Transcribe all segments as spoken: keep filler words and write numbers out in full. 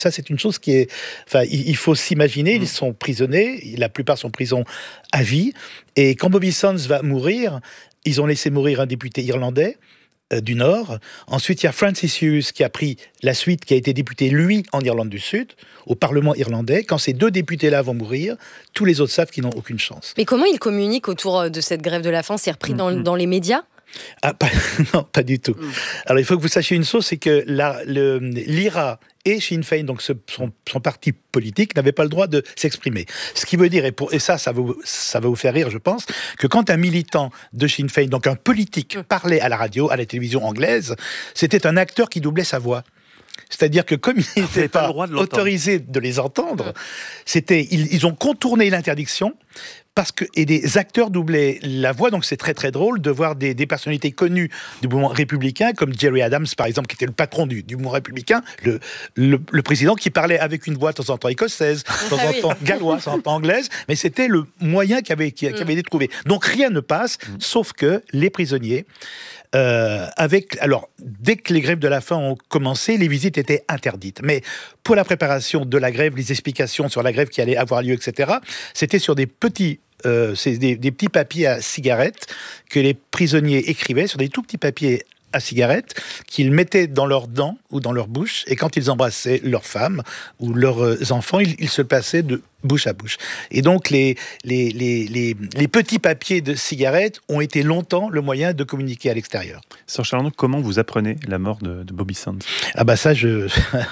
Ça, c'est une chose qui est... Enfin, il faut s'imaginer, ils sont prisonniers, la plupart sont en prison à vie, et quand Bobby Sands va mourir, ils ont laissé mourir un député irlandais euh, du Nord. Ensuite, il y a Francis Hughes qui a pris la suite, qui a été député, lui, en Irlande du Sud, au Parlement irlandais. Quand ces deux députés-là vont mourir, tous les autres savent qu'ils n'ont aucune chance. Mais comment ils communiquent autour de cette grève de la faim? C'est repris dans, Mm-hmm. dans les médias? Ah, pas, non, pas du tout. Mm. Alors, il faut que vous sachiez une chose, c'est que la, le, l'I R A et Sinn Féin, donc ce, son, son parti politique, n'avaient pas le droit de s'exprimer. Ce qui veut dire, et, pour, et ça, ça va, vous, ça va vous faire rire, je pense, que quand un militant de Sinn Féin, donc un politique, mm. parlait à la radio, à la télévision anglaise, c'était un acteur qui doublait sa voix. C'est-à-dire que comme ils n'étaient pas, pas de autorisés de les entendre, mmh. c'était, ils, ils ont contourné l'interdiction parce que, et des acteurs doublaient la voix, donc c'est très très drôle de voir des, des personnalités connues du mouvement républicain, comme Jerry Adams par exemple, qui était le patron du, du mouvement républicain, le, le, le président qui parlait avec une voix de temps en temps écossaise, de temps en temps galloise, de temps en temps anglaise, mais c'était le moyen qui avait, qui, qui avait été trouvé. Donc rien ne passe, mmh. sauf que les prisonniers, Euh, avec, alors, dès que les grèves de la faim ont commencé, les visites étaient interdites. Mais pour la préparation de la grève, les explications sur la grève qui allait avoir lieu, et cetera, c'était sur des petits, euh, c'est des, des petits papiers à cigarettes que les prisonniers écrivaient, sur des tout petits papiers à cigarettes qu'ils mettaient dans leurs dents ou dans leur bouche, et quand ils embrassaient leurs femmes ou leurs enfants, ils, ils se passaient de bouche à bouche. Et donc les, les, les, les, les petits papiers de cigarettes ont été longtemps le moyen de communiquer à l'extérieur. Sir Charles, comment vous apprenez la mort de, de Bobby Sands? Ah bah ça, je,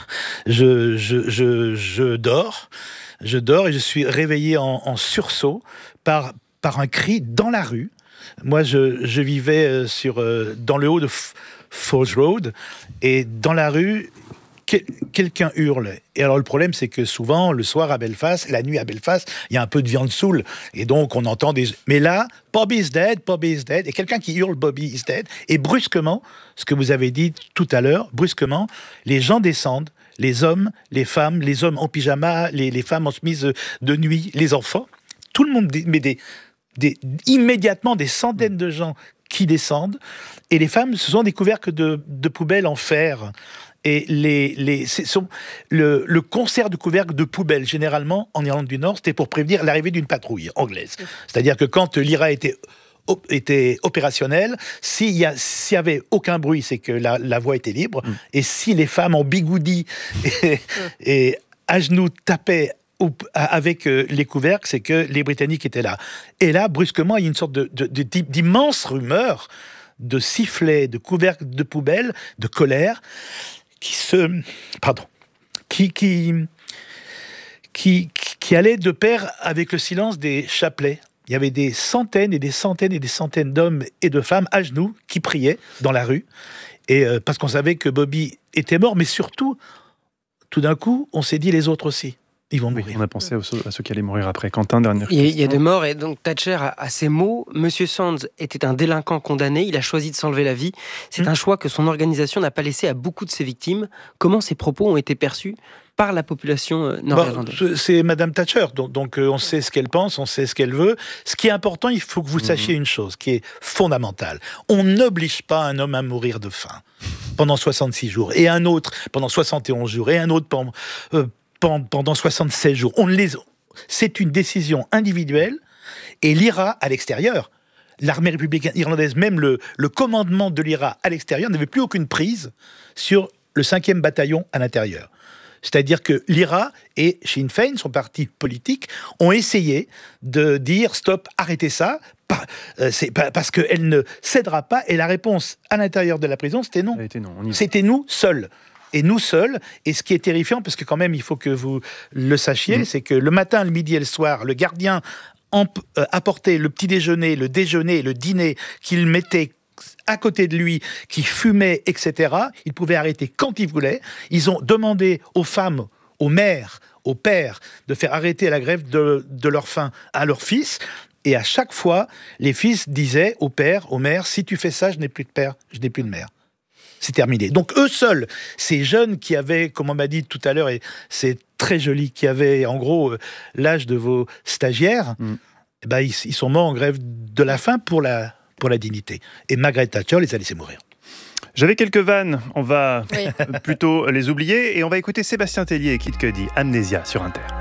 je, je, je, je dors, je dors et je suis réveillé en, en sursaut par, par un cri dans la rue. Moi, je, je vivais sur, euh, dans le haut de F- Falls Road, et dans la rue, que- quelqu'un hurle. Et alors, le problème, c'est que souvent, le soir à Belfast, la nuit à Belfast, il y a un peu de viande saoule, et donc on entend des... Mais là, Bobby is dead, Bobby is dead, et quelqu'un qui hurle Bobby is dead, et brusquement, ce que vous avez dit tout à l'heure, brusquement, les gens descendent, les hommes, les femmes, les hommes en pyjama, les, les femmes en chemise de nuit, les enfants, tout le monde met des... Des, immédiatement des centaines de gens qui descendent, et les femmes se sont des couvercles de, de poubelles en fer. Et les, les, c'est, sont, le, le concert de couvercles de poubelles, généralement, en Irlande du Nord, c'était pour prévenir l'arrivée d'une patrouille anglaise. C'est-à-dire que quand l'I R A était, était opérationnel, s'il y, a, s'il y avait aucun bruit, c'est que la, la voie était libre, mm. et si les femmes en bigoudi et, mm. et à genoux tapaient avec les couvercles, c'est que les Britanniques étaient là. Et là, brusquement, il y a une sorte de, de, de, d'immense rumeur de sifflets, de couvercles de poubelles, de colère, qui se... Pardon. Qui, qui, qui, qui allait de pair avec le silence des chapelets. Il y avait des centaines et des centaines et des centaines d'hommes et de femmes à genoux qui priaient dans la rue, et euh, parce qu'on savait que Bobby était mort, mais surtout, tout d'un coup, on s'est dit les autres aussi. Ils vont mourir. Oui, on a pensé à ceux qui allaient mourir après. Quentin, dernière il y a, question. Il y a des morts, et donc Thatcher a, a ces mots. Monsieur Sands était un délinquant condamné, il a choisi de s'enlever la vie. C'est mmh. un choix que son organisation n'a pas laissé à beaucoup de ses victimes. Comment ces propos ont été perçus par la population nord-irlandaise? Bon, c'est Madame Thatcher, donc, donc euh, on sait ce qu'elle pense, on sait ce qu'elle veut. Ce qui est important, il faut que vous sachiez mmh. une chose qui est fondamentale. On n'oblige pas un homme à mourir de faim pendant soixante-six jours, et un autre pendant soixante et onze jours, et un autre pendant... Euh, pendant soixante-seize jours. On les... C'est une décision individuelle, et l'I R A à l'extérieur, l'armée républicaine irlandaise, même le, le commandement de l'I R A à l'extérieur, n'avait plus aucune prise sur le cinquième bataillon à l'intérieur. C'est-à-dire que l'I R A et Sinn Féin, son parti politique, ont essayé de dire « stop, arrêtez ça », c'est parce qu'elle ne cédera pas, et la réponse à l'intérieur de la prison, c'était non. non c'était nous seuls. Et nous seuls, et ce qui est terrifiant, parce que quand même, il faut que vous le sachiez, mmh. c'est que le matin, le midi et le soir, le gardien emp- euh, apportait le petit déjeuner, le déjeuner, le dîner qu'il mettait à côté de lui, qui fumait, et cetera. Il pouvait arrêter quand il voulait. Ils ont demandé aux femmes, aux mères, aux pères, de faire arrêter la grève de, de leur faim à leurs fils. Et à chaque fois, les fils disaient au père, aux mères, si tu fais ça, je n'ai plus de père, je n'ai plus de mère. C'est terminé. Donc eux seuls, ces jeunes qui avaient, comme on m'a dit tout à l'heure, et c'est très joli, qui avaient en gros l'âge de vos stagiaires, mm. eh ben, ils, ils sont morts en grève de la faim pour la, pour la dignité. Et Margaret Thatcher les a laissés mourir. J'avais quelques vannes, on va Oui. plutôt les oublier et on va écouter Sébastien Tellier et Kid Cudi, Amnésia sur Inter.